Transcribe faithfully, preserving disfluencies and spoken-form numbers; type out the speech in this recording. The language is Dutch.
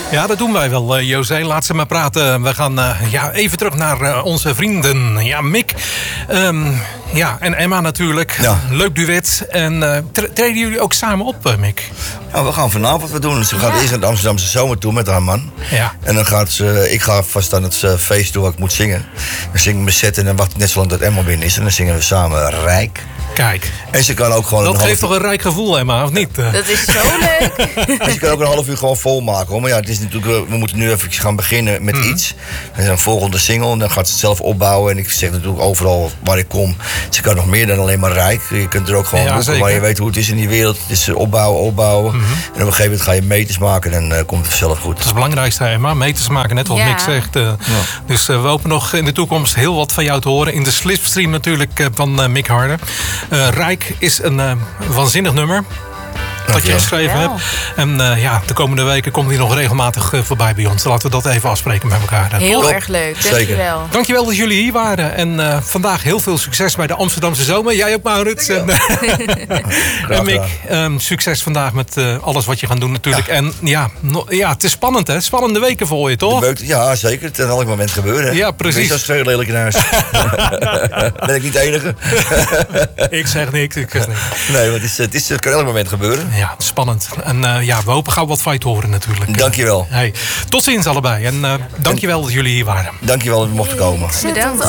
Ja, dat doen wij wel, uh, José. Laat ze maar praten. We gaan uh, ja, even terug naar uh, onze vrienden. Ja, Mick um, ja, en Emma natuurlijk. Ja. Leuk duet. En uh, tre- treden jullie ook samen op, uh, Mick? Ja, we gaan vanavond wat doen. Ze gaat Ja. eerst naar de Amsterdamse Zomer toe met haar man. Ja. En dan gaat ze, ik ga vast aan het uh, feest toe waar ik moet zingen. Dan zing ik mijn set en dan wacht ik net zo lang dat Emma binnen is. En dan zingen we samen Rijk. Kijk, En ze kan ook gewoon dat een geeft half toch een rijk gevoel, Emma, of niet? Uh, Dat is zo leuk. En ze kan ook een half uur gewoon volmaken. Hoor. Maar ja, het is natuurlijk, we moeten nu even gaan beginnen met Mm. iets. Er is een volgende single en dan gaat ze het zelf opbouwen. En ik zeg natuurlijk overal waar ik kom. Ze kan nog meer dan alleen maar Rijk. Je kunt er ook gewoon Ja, boeken, zeker. maar je weet hoe het is in die wereld. Het is opbouwen, opbouwen. Mm-hmm. En op een gegeven moment ga je meters maken en dan uh, komt het zelf goed. Dat is het belangrijkste, Emma. Meters maken, net wat Ja. Mick zegt. Uh, Dus uh, we hopen nog in de toekomst heel wat van jou te horen. In de slipstream natuurlijk uh, van uh, Mick Harder. Uh, Rijk is een uh, waanzinnig nummer. Wat je Dankjewel. geschreven hebt. En uh, ja, de komende weken komt hij nog regelmatig uh, voorbij bij ons. Laten we dat even afspreken met elkaar. Heel Top. erg leuk, Zeker. dankjewel. Dankjewel dat jullie hier waren. En uh, vandaag heel veel succes bij de Amsterdamse Zomer. Jij ook, Maurits. En, uh, en Mick, um, succes vandaag met uh, alles wat je gaat doen natuurlijk. Ja. En ja, no, ja, het is spannend hè. Spannende weken voor je, toch? De beut- ja, zeker. Het kan elk moment gebeuren. Ja, precies. Ik ben zo schreeuw lelijk in huis. Ben ik niet de enige? Ik zeg niks, ik zeg niks. Nee, want het, is, het, is, het kan elk moment gebeuren. Ja, spannend. En uh, ja, we hopen gauw wat fight te horen natuurlijk. Dankjewel. Hey, tot ziens allebei. En uh, dankjewel dat jullie hier waren. Dankjewel dat we mochten komen. Bedankt.